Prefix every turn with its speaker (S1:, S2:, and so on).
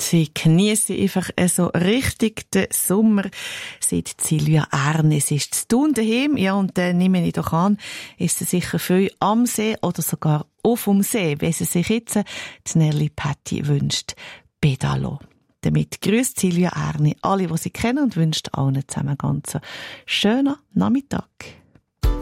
S1: Sie geniessen einfach so richtig den Sommer, sagt Silvia Erni. Es ist zu tun daheim, ja, und dann nehme ich doch an, ist sie sicher viel am See oder sogar auf dem See, wie sie sich jetzt die Nelly Patti wünscht. Pedalo. Damit grüßt Silvia Erni alle, die sie kennen, und wünscht allen zusammen einen ganz schönen Nachmittag.